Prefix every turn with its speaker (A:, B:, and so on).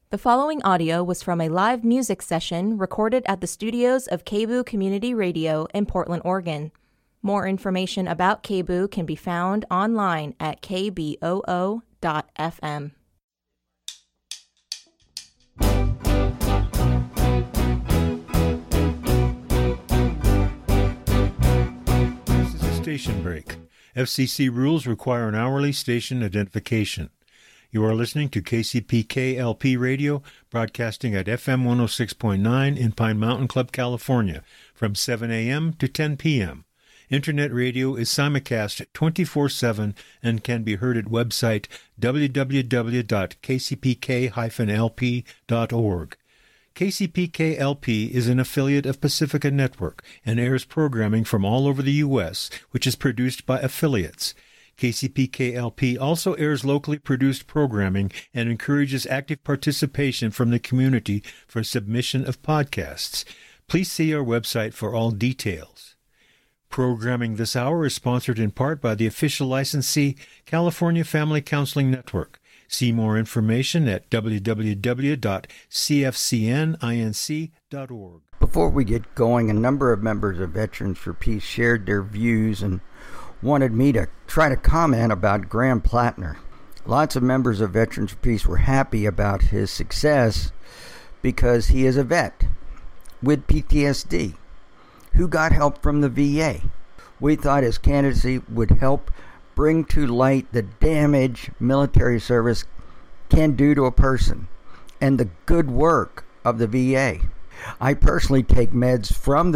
A: The following audio was from a live music session recorded at the studios of KBOO Community Radio in Portland, Oregon. More information about KBOO can be found online at kboo.fm.
B: This is a station break. FCC rules require an hourly station identification. You are listening to KCPK-LP Radio, broadcasting at FM 106.9 in Pine Mountain Club, California, from 7 a.m. to 10 p.m. Internet radio is simulcast 24/7 and can be heard at website www.kcpk-lp.org. KCPK-LP is an affiliate of Pacifica Network and airs programming from all over the U.S., which is produced by affiliates. KCPK-LP also airs locally produced programming and encourages active participation from the community for submission of podcasts. Please see our website for all details. Programming this hour is sponsored in part by the official licensee, California Family Counseling Network. See more information at www.cfcninc.org.
C: Before we get going, a number of members of Veterans for Peace shared their views and wanted me to try to comment about Graham Plattner. Lots of members of Veterans for Peace were happy about his success because he is a vet with PTSD who got help from the VA. We thought his candidacy would help bring to light the damage military service can do to a person and the good work of the VA. I personally take meds from